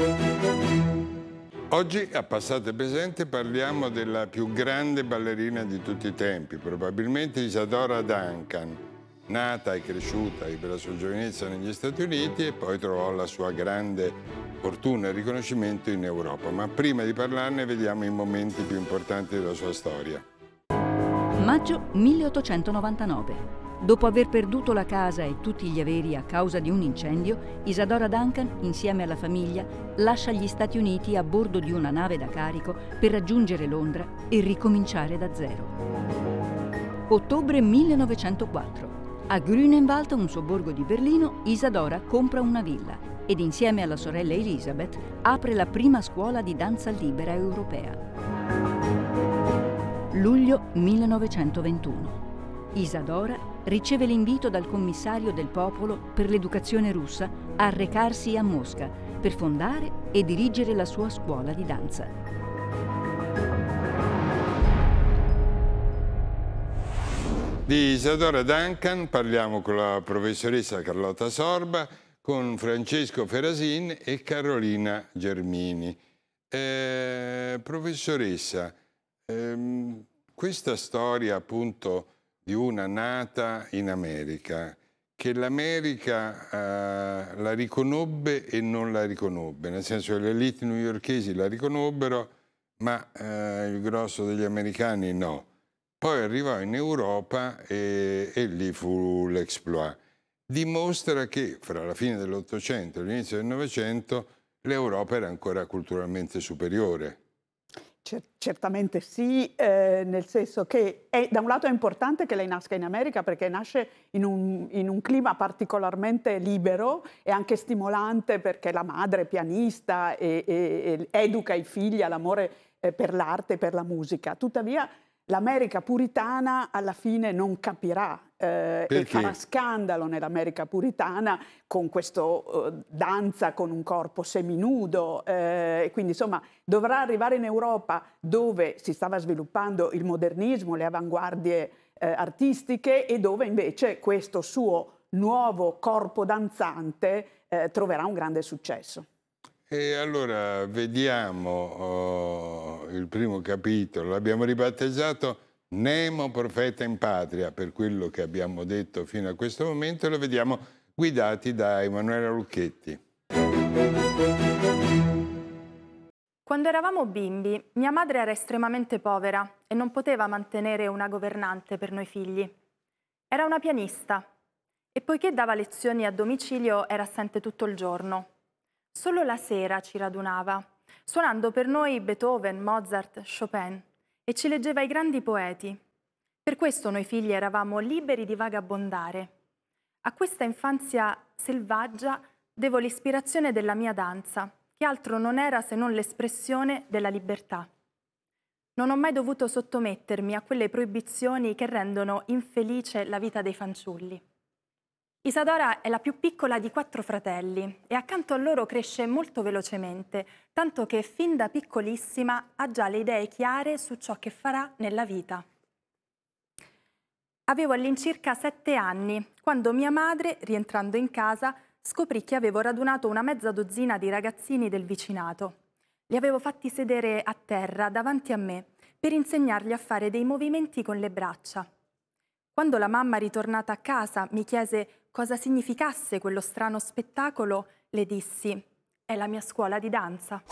Oggi, a Passato e Presente, parliamo della più grande ballerina di tutti i tempi, probabilmente Isadora Duncan, nata e cresciuta per la sua giovinezza negli Stati Uniti e poi trovò la sua grande fortuna e riconoscimento in Europa. Ma prima di parlarne vediamo i momenti più importanti della sua storia. Maggio 1899. Dopo aver perduto la casa e tutti gli averi a causa di un incendio, Isadora Duncan, insieme alla famiglia, lascia gli Stati Uniti a bordo di una nave da carico per raggiungere Londra e ricominciare da zero. Ottobre 1904. A Grünewald, un sobborgo di Berlino, Isadora compra una villa ed insieme alla sorella Elizabeth apre la prima scuola di danza libera europea. Luglio 1921. Isadora riceve l'invito dal commissario del popolo per l'educazione russa a recarsi a Mosca per fondare e dirigere la sua scuola di danza. Di Isadora Duncan parliamo con la professoressa Carlotta Sorba, con Francesco Ferasin e Carolina Germini. Professoressa, questa storia appunto di una nata in America, che l'America la riconobbe e non la riconobbe, nel senso che le elite newyorkesi la riconobbero, ma il grosso degli americani no. Poi arrivò in Europa e lì fu l'exploit. Dimostra che fra la fine dell'Ottocento e l'inizio del Novecento l'Europa era ancora culturalmente superiore. Certamente sì, nel senso che da un lato è importante che lei nasca in America perché nasce in un clima particolarmente libero e anche stimolante, perché la madre è pianista e educa i figli all'amore per l'arte e per la musica. Tuttavia l'America puritana alla fine non capirà e farà scandalo nell'America puritana con questo danza con un corpo seminudo, quindi insomma dovrà arrivare in Europa dove si stava sviluppando il modernismo, le avanguardie artistiche, e dove invece questo suo nuovo corpo danzante troverà un grande successo. E allora vediamo il primo capitolo, l'abbiamo ribattezzato Nemo, profeta in patria, per quello che abbiamo detto fino a questo momento, e lo vediamo guidati da Emanuela Lucchetti. Quando eravamo bimbi, mia madre era estremamente povera e non poteva mantenere una governante per noi figli. Era una pianista e poiché dava lezioni a domicilio era assente tutto il giorno. Solo la sera ci radunava, suonando per noi Beethoven, Mozart, Chopin, e ci leggeva i grandi poeti. Per questo noi figli eravamo liberi di vagabondare. A questa infanzia selvaggia devo l'ispirazione della mia danza, che altro non era se non l'espressione della libertà. Non ho mai dovuto sottomettermi a quelle proibizioni che rendono infelice la vita dei fanciulli. Isadora è la più piccola di 4 fratelli e accanto a loro cresce molto velocemente, tanto che fin da piccolissima ha già le idee chiare su ciò che farà nella vita. Avevo all'incirca 7 anni, quando mia madre, rientrando in casa, scoprì che avevo radunato una mezza dozzina di ragazzini del vicinato. Li avevo fatti sedere a terra davanti a me per insegnargli a fare dei movimenti con le braccia. Quando la mamma, ritornata a casa, mi chiese cosa significasse quello strano spettacolo, le dissi: «È la mia scuola di danza».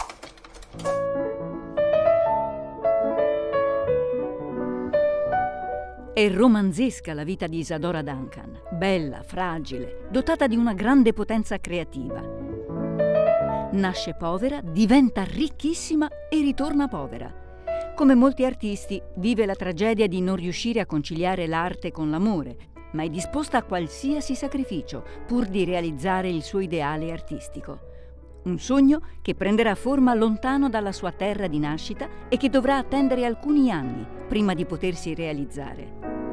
È romanzesca la vita di Isadora Duncan, bella, fragile, dotata di una grande potenza creativa. Nasce povera, diventa ricchissima e ritorna povera. Come molti artisti, vive la tragedia di non riuscire a conciliare l'arte con l'amore, ma è disposta a qualsiasi sacrificio pur di realizzare il suo ideale artistico. Un sogno che prenderà forma lontano dalla sua terra di nascita e che dovrà attendere alcuni anni prima di potersi realizzare.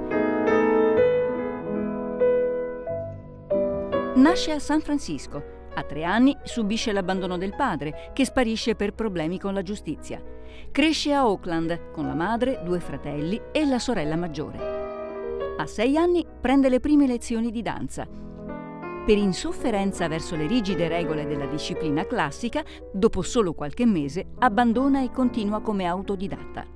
Nasce a San Francisco. A 3 anni subisce l'abbandono del padre, che sparisce per problemi con la giustizia. Cresce a Oakland con la madre, 2 fratelli e la sorella maggiore. A 6 anni prende le prime lezioni di danza. per insofferenza verso le rigide regole della disciplina classica, dopo solo qualche mese abbandona e continua come autodidatta.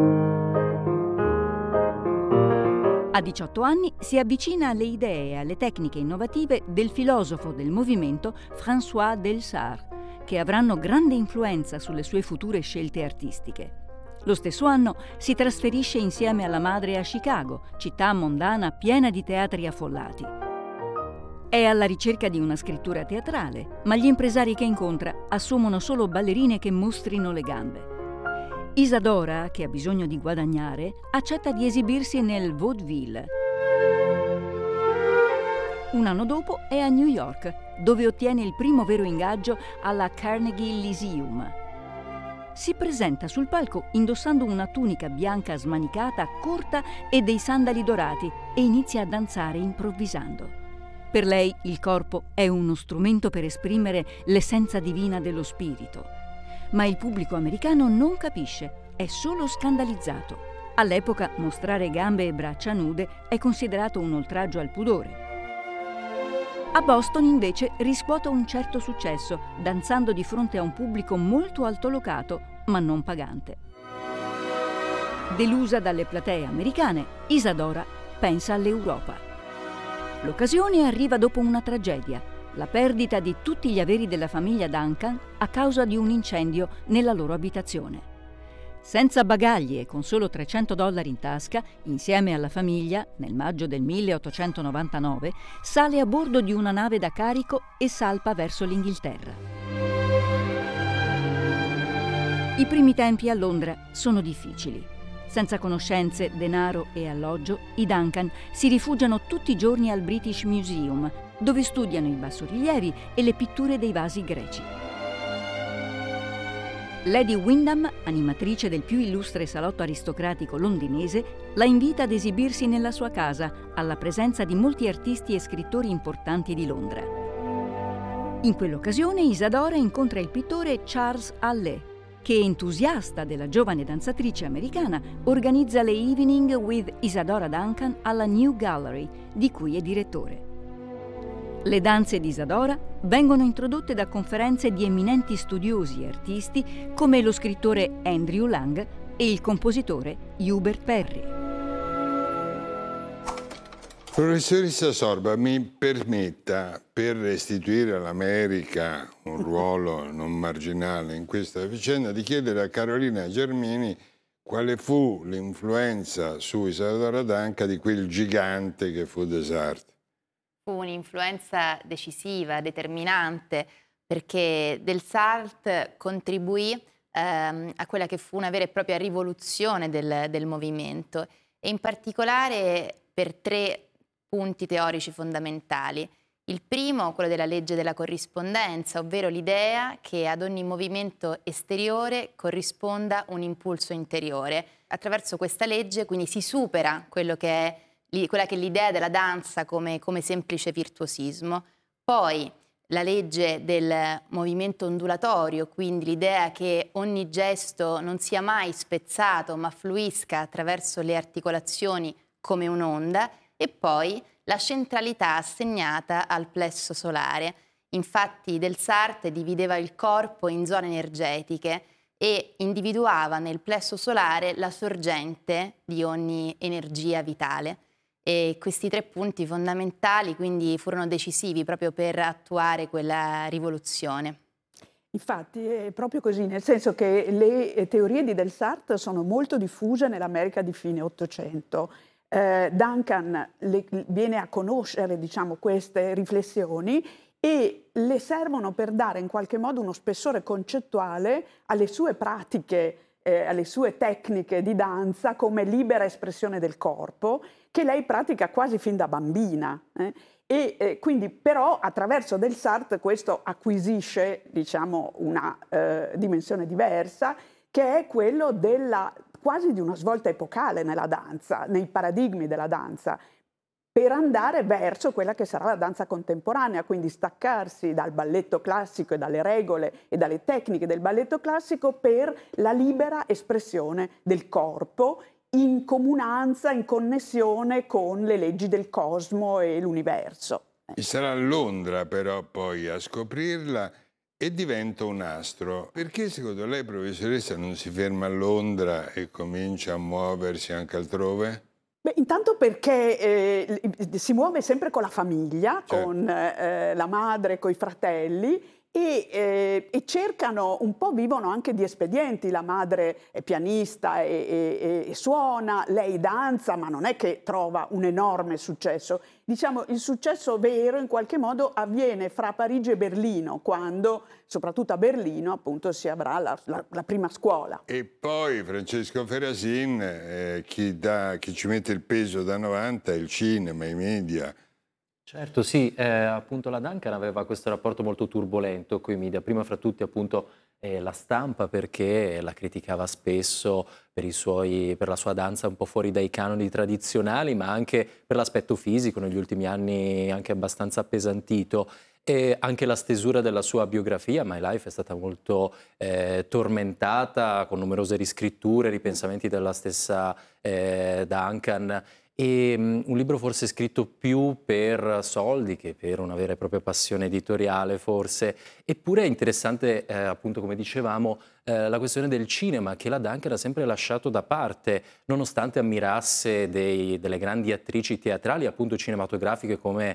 A 18 anni si avvicina alle idee e alle tecniche innovative del filosofo del movimento François Delsarte, che avranno grande influenza sulle sue future scelte artistiche. Lo stesso anno si trasferisce insieme alla madre a Chicago, città mondana piena di teatri affollati. È alla ricerca di una scrittura teatrale, ma gli impresari che incontra assumono solo ballerine che mostrino le gambe. Isadora, che ha bisogno di guadagnare, accetta di esibirsi nel vaudeville. Un anno dopo è a New York, dove ottiene il primo vero ingaggio alla Carnegie Lyceum. Si presenta sul palco indossando una tunica bianca smanicata, corta e dei sandali dorati e inizia a danzare improvvisando. Per lei il corpo è uno strumento per esprimere l'essenza divina dello spirito. Ma il pubblico americano non capisce, è solo scandalizzato. All'epoca mostrare gambe e braccia nude è considerato un oltraggio al pudore. A Boston invece riscuote un certo successo, danzando di fronte a un pubblico molto altolocato, ma non pagante. Delusa dalle platee americane, Isadora pensa all'Europa. L'occasione arriva dopo una tragedia, la perdita di tutti gli averi della famiglia Duncan a causa di un incendio nella loro abitazione. Senza bagagli e con solo $300 in tasca, insieme alla famiglia, nel maggio del 1899, sale a bordo di una nave da carico e salpa verso l'Inghilterra. I primi tempi a Londra sono difficili. Senza conoscenze, denaro e alloggio, i Duncan si rifugiano tutti i giorni al British Museum, dove studiano i bassorilievi e le pitture dei vasi greci. Lady Wyndham, animatrice del più illustre salotto aristocratico londinese, la invita ad esibirsi nella sua casa, alla presenza di molti artisti e scrittori importanti di Londra. In quell'occasione Isadora incontra il pittore Charles Hallé, che, entusiasta della giovane danzatrice americana, organizza le Evening with Isadora Duncan alla New Gallery, di cui è direttore. Le danze di Isadora vengono introdotte da conferenze di eminenti studiosi e artisti come lo scrittore Andrew Lang e il compositore Hubert Parry. Professoressa Sorba, mi permetta, per restituire all'America un ruolo non marginale in questa vicenda, di chiedere a Carolina Germini quale fu l'influenza su Isadora Duncan di quel gigante che fu Delsarte. Fu un'influenza decisiva, determinante, perché Delsarte contribuì a quella che fu una vera e propria rivoluzione del movimento, e in particolare per 3 punti teorici fondamentali. Il primo, quello della legge della corrispondenza, ovvero l'idea che ad ogni movimento esteriore corrisponda un impulso interiore. Attraverso questa legge quindi si supera quella che è l'idea della danza come semplice virtuosismo. Poi la legge del movimento ondulatorio, quindi l'idea che ogni gesto non sia mai spezzato ma fluisca attraverso le articolazioni come un'onda, e poi la centralità assegnata al plesso solare. Infatti Delsarte divideva il corpo in zone energetiche e individuava nel plesso solare la sorgente di ogni energia vitale. E questi 3 punti fondamentali quindi furono decisivi proprio per attuare quella rivoluzione. Infatti è proprio così, nel senso che le teorie di Delsarte sono molto diffuse nell'America di fine Ottocento. Duncan viene a conoscere, diciamo, queste riflessioni e le servono per dare in qualche modo uno spessore concettuale alle sue pratiche, alle sue tecniche di danza come libera espressione del corpo, che lei pratica quasi fin da bambina. Quindi però attraverso Delsarte questo acquisisce, diciamo, una dimensione diversa, che è quello quasi di una svolta epocale nella danza, nei paradigmi della danza, per andare verso quella che sarà la danza contemporanea, quindi staccarsi dal balletto classico e dalle regole e dalle tecniche del balletto classico per la libera espressione del corpo in comunanza, in connessione con le leggi del cosmo e l'universo. Sarà Londra però poi a scoprirla e diventa un astro. Perché secondo lei, professoressa, non si ferma a Londra e comincia a muoversi anche altrove? Beh, intanto perché si muove sempre con la famiglia, Certo. con la madre, con i fratelli e cercano un po', vivono anche di espedienti. La madre è pianista e suona, lei danza, ma non è che trova un enorme successo. Diciamo, il successo vero in qualche modo avviene fra Parigi e Berlino, quando, soprattutto a Berlino, appunto, si avrà la prima scuola. E poi Francesco Ferrasin, chi ci mette il peso da 90 è il cinema, i media. Certo, sì, appunto la Duncan aveva questo rapporto molto turbolento con i media, prima fra tutti appunto la stampa, perché la criticava spesso per la sua danza un po' fuori dai canoni tradizionali, ma anche per l'aspetto fisico, negli ultimi anni anche abbastanza appesantito. E anche la stesura della sua biografia, My Life, è stata molto tormentata, con numerose riscritture, ripensamenti della stessa Duncan. Un libro forse scritto più per soldi che per una vera e propria passione editoriale, forse. Eppure è interessante, appunto, come dicevamo, la questione del cinema, che la Duncan ha sempre lasciato da parte, nonostante ammirasse delle grandi attrici teatrali, appunto cinematografiche, come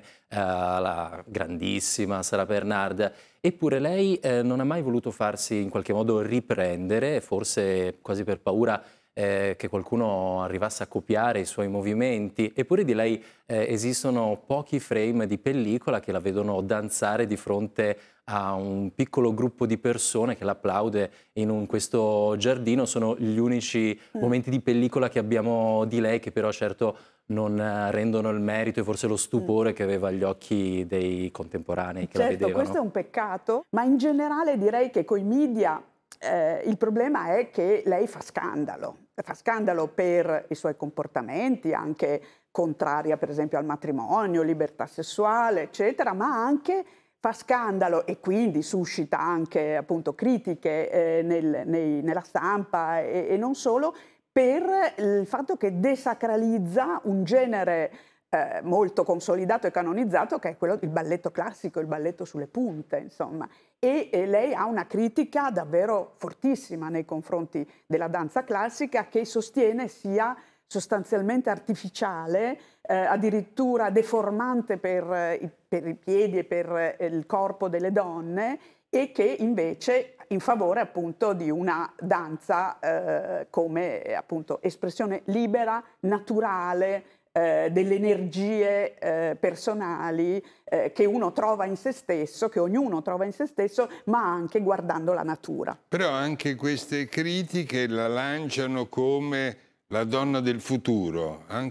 la grandissima Sara Bernard. Eppure lei non ha mai voluto farsi in qualche modo riprendere, forse quasi per paura che qualcuno arrivasse a copiare i suoi movimenti. Eppure di lei esistono pochi frame di pellicola che la vedono danzare di fronte a un piccolo gruppo di persone che l'applaude in questo giardino. Sono gli unici momenti di pellicola che abbiamo di lei, che però certo non rendono il merito e forse lo stupore che aveva agli occhi dei contemporanei che la Certo, vedevano. questo è un peccato, ma in generale direi che coi media il problema è che lei fa scandalo per i suoi comportamenti, anche contraria per esempio al matrimonio, libertà sessuale, eccetera, ma anche fa scandalo e quindi suscita anche appunto critiche nella stampa e non solo, per il fatto che desacralizza un genere molto consolidato e canonizzato, che è quello del balletto classico, il balletto sulle punte, insomma. E lei ha una critica davvero fortissima nei confronti della danza classica, che sostiene sia sostanzialmente artificiale, addirittura deformante per i piedi e per il corpo delle donne, e che invece in favore appunto di una danza come appunto espressione libera, naturale, delle energie personali che uno trova in se stesso, che ognuno trova in se stesso, ma anche guardando la natura. Però anche queste critiche la lanciano come la donna del futuro.